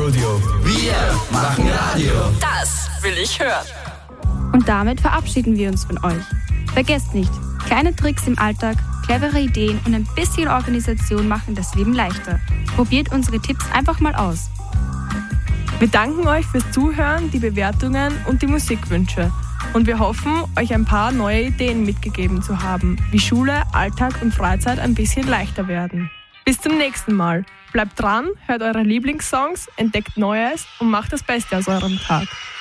Studio. Wir machen Radio. Das will ich hören. Und damit verabschieden wir uns von euch. Vergesst nicht, kleine Tricks im Alltag, clevere Ideen und ein bisschen Organisation machen das Leben leichter. Probiert unsere Tipps einfach mal aus. Wir danken euch fürs Zuhören, die Bewertungen und die Musikwünsche. Und wir hoffen, euch ein paar neue Ideen mitgegeben zu haben, wie Schule, Alltag und Freizeit ein bisschen leichter werden. Bis zum nächsten Mal. Bleibt dran, hört eure Lieblingssongs, entdeckt Neues und macht das Beste aus eurem Tag.